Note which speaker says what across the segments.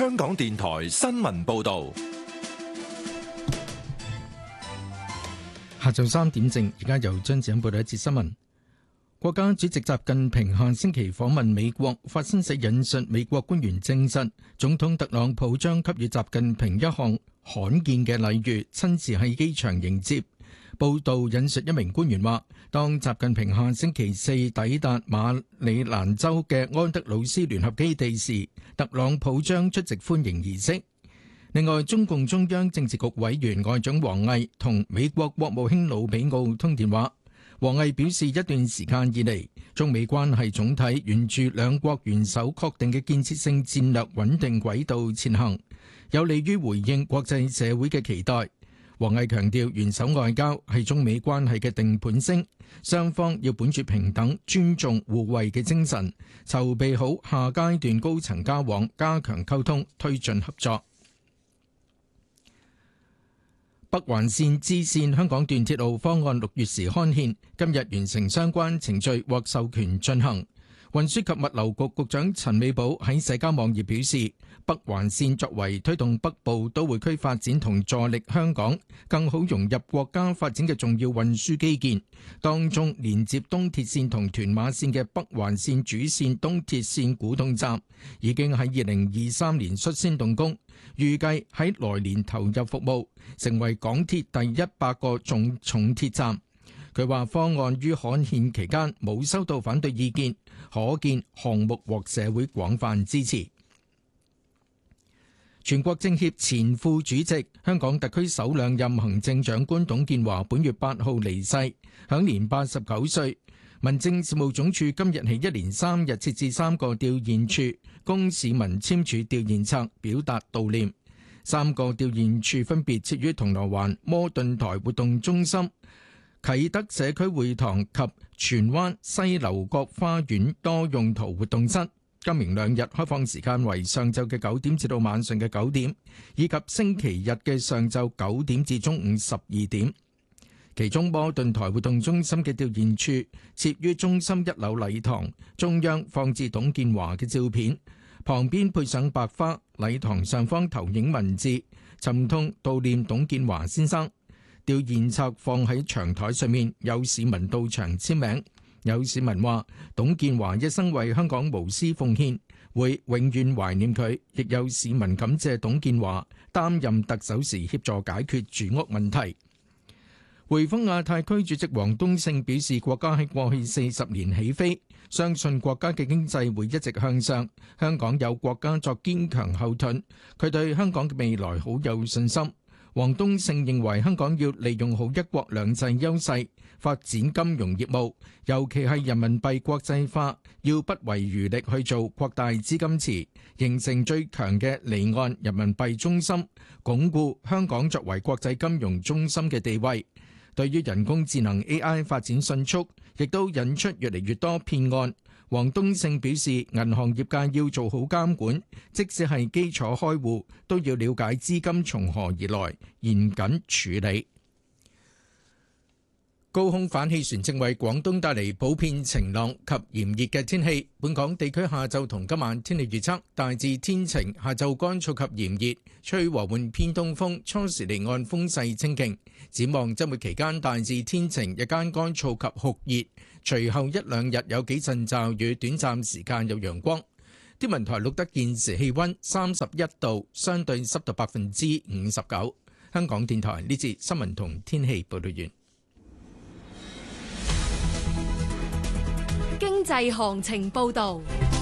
Speaker 1: 香港電台新聞報道。
Speaker 2: 下晝3點正，而家由張子欣報道一節新聞。國家主席習近平下星期訪問美國，法新社引述美國官員證實，總統特朗普將給予習近平一項罕見嘅禮遇，親自喺機場迎接。報道引述一名官員話，當習近平下星期四抵達馬里蘭州嘅安德魯斯聯合基地時，特朗普將出席歡迎儀式。另外，中共中央政治局委員外長王毅同美國國務卿魯比奧通電話。王毅表示，一段時間以嚟，中美關係總體沿住兩國元首確定嘅建設性戰略穩定軌道前行，有利於回應國際社會嘅期待。王毅強調，元首外交係中美關係嘅定盤星，雙方要本住平等、尊重、互惠嘅精神，籌備好下階段高層交往，加強溝通，推進合作。北環綫支綫香港段鐵路方案6月時刊憲，今日完成相關程序獲授權進行。運輸及物流局局長陳美寶喺社交網頁表示，北環綫作為推動北部都會區發展同助力香港更好融入國家發展嘅重要運輸基建，當中連接東鐵綫同屯馬綫嘅北環綫主綫東鐵綫古洞站已經喺2023年率先動工，預計喺來年投入服務，成為港鐵第100個重鐵站。佢話方案於刊憲期間冇收到反對意見，可見項目獲社會廣泛支持。全國政協前副主席、香港特區首兩任行政長官董建華本月8號離世，享年89歲。民政事務總署今日起一連3日設置3個吊唁處，供市民簽署吊唁冊表達悼念。3個吊唁處分別設於銅鑼灣摩頓台活動中心、啟德社區會堂及荃灣西樓角花園多用途活動室。今明兩日開放時間為上晝嘅9點至到晚上嘅9點，以及星期日嘅上晝9點至中午12點。其中摩頓台活動中心嘅吊唁處設於中心1樓禮堂，中央放置董建華嘅照片，旁邊配上白花，禮堂上方投影文字，沉痛悼念董建華先生。吊唁冊放喺長台上面，有市民到場簽名。有市民話，董建華一生為香港無私奉獻，會永遠懷念佢。亦有市民感謝董建華擔任特首時協助解決住屋問題。匯豐亞太區主席王冬勝表示，國家喺過去40年起飛，相信國家嘅經濟會一直向上，香港有國家作堅強後盾，佢對香港嘅未來好有信心。王冬勝認為香港要利用好一國兩制優勢，發展金融業務，尤其係人民幣國際化，要不遺餘力去做，擴大資金池，形成最強嘅離岸人民幣中心，鞏固香港作為國際金融中心嘅地位。對於人工智能 AI 發展迅速，亦都引出越嚟越多騙案。王冬勝表示，銀行業界要做好監管，即使係基礎開戶，都要了解資金從何而來，嚴謹處理。高空反氣旋正為廣東帶嚟普遍晴朗及炎熱嘅天氣。本港地區下晝同今晚天氣預測大致天晴，下晝乾燥及炎熱，吹和緩偏東風，初時離岸風勢清勁。展望週末期間大致天晴，日間乾燥及酷熱，隨後一兩日有幾陣驟雨，短暫時間有陽光。天文台錄得現時氣溫31度，相對濕度59%。香港電台呢節新聞同天氣報道完。
Speaker 3: 經濟行情報道。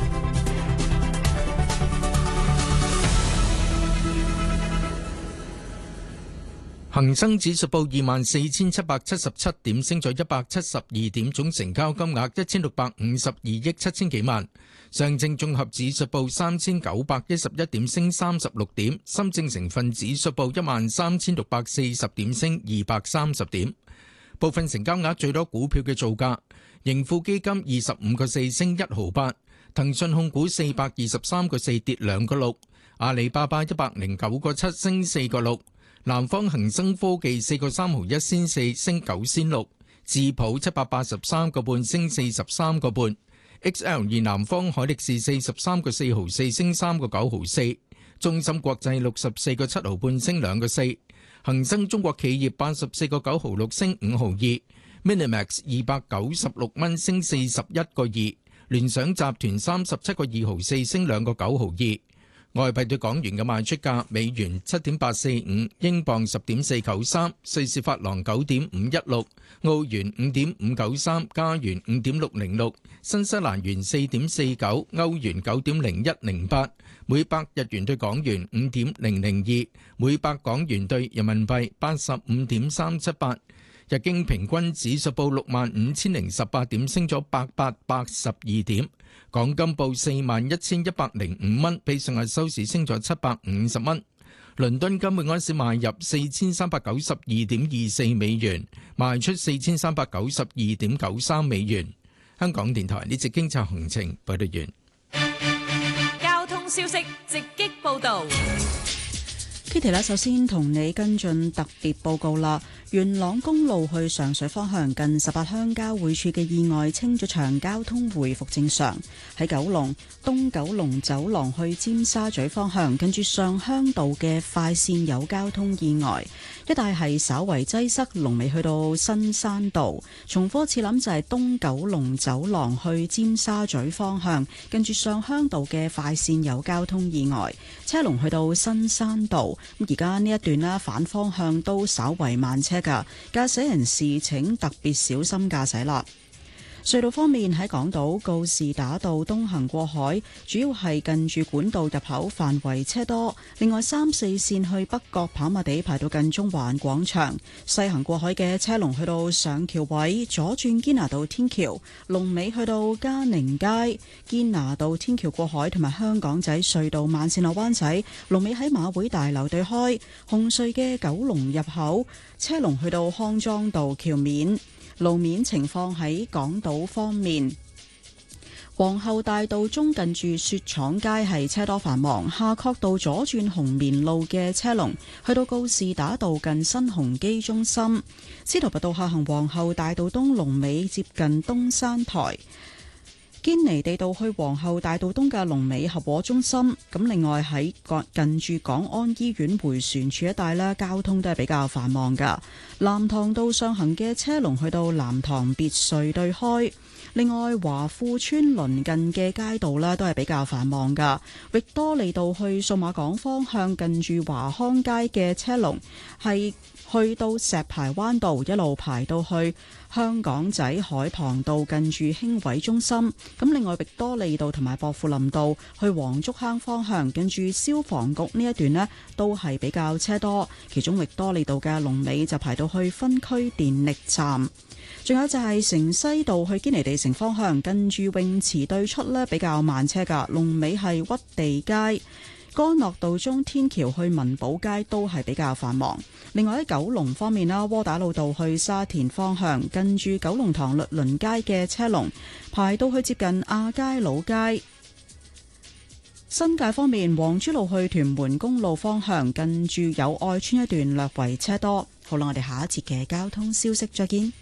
Speaker 2: 恒生指數報24,777點，升咗172點，總成交金額1652億7千幾萬。上證綜合指數報3911點，升36點。深證成分指數報13640點，升230點。部分成交額最多股票嘅造價：盈富基金25個4升1毫8，騰訊控股423個4跌2個6，阿里巴巴109個7升4個6。南方恒生科技4個3毫1仙4升9仙6，智普783個半升43個半，XL 南方海力士43個4毫4升3個9毫4， 中芯國際64個7毫半升2個4，恒生中國企業84個9毫6升5毫2，Minimax 296蚊升41個2，聯想集團37個2毫4升2個9毫2。外幣對港元嘅賣出價：美元7.845，英鎊10.493，瑞士法郎9.516，澳元5.593，加元5.606，新西蘭元4.49，歐元9.0108，每百日元對港元5.002，每百港元對人民幣85.378。日經平均指數報65,018點，升咗882點。港金報41,105蚊，比上日收市升咗750蚊。倫敦金每安士賣入4,392.24美元，賣出4,392.93美元。香港電台呢節經濟行情報道完。
Speaker 3: 交通消息直擊報道。
Speaker 4: Kitty 啦，首先同你跟進特別報告啦。元朗公路去上水方向近18鄉交匯處嘅意外清咗場，交通回復正常。喺九龍東九龍走廊去尖沙咀方向，跟住上鄉道嘅快線有交通意外，一帶係稍為擠塞，龍尾去到新山道。重複次諗就係東九龍走廊去尖沙咀方向，跟住上鄉道嘅快線有交通意外，車龍去到新山道。咁而家呢一段啦，反方向都稍為慢車㗎，駕駛人士請特別小心駕駛啦。隧道方面，喺港島告士打道東行過海，主要係近住管道入口範圍車多。另外3、4線去北角跑馬地排到近中環廣場，西行過海嘅車龍去到上橋位，左轉堅拿道天橋，龍尾去到嘉寧街。堅拿道天橋過海同埋香港仔隧道慢線落灣仔，龍尾喺馬會大樓對開。紅隧嘅九龍入口車龍去到康莊道橋面。路面情況喺港島方面，皇后大道中近住雪廠街係車多繁忙，夏慤道左轉紅棉路嘅車龍去到告士打道近新鴻基中心，司徒拔道下行皇后大道東龍尾接近東山台。堅尼地道去皇后大道東嘅龍尾合和中心，咁另外喺近住港安醫院迴旋處一帶咧，交通都係比較繁忙噶。藍塘道上行嘅車龍去到藍塘別墅對開，另外華富村鄰近嘅街道咧都係比較繁忙噶。域多利道去數碼港方向近住華康街嘅車龍係去到石排灣道，一路排到去香港仔海傍道近住興偉中心。咁另外域多利道同埋薄扶林道去黃竹坑方向近住消防局呢一段呢都係比較車多，其中域多利道嘅龍尾就排到去分區電力站。仲有就係城西道去堅尼地城方向近住泳池對出呢比較慢車噶，龍尾係屈地街。干諾道中天橋去文寶街都係比較繁忙。另外喺九龍方面啦，窩打老道去沙田方向近住九龍塘律倫街嘅車龍排到去接近亞皆老街。新界方面，黃珠路去屯門公路方向近住友愛邨一段略為車多。好啦，我哋下一節嘅交通消息再見。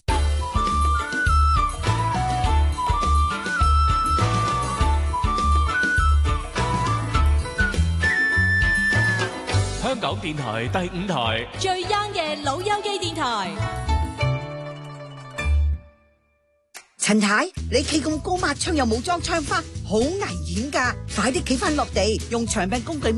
Speaker 5: 香港電台第5台
Speaker 3: 最 young 嘅老友記電台。
Speaker 6: 陳太，你企咁高抹窗又冇裝窗花，好危險㗎！快啲企返落地，用長柄工具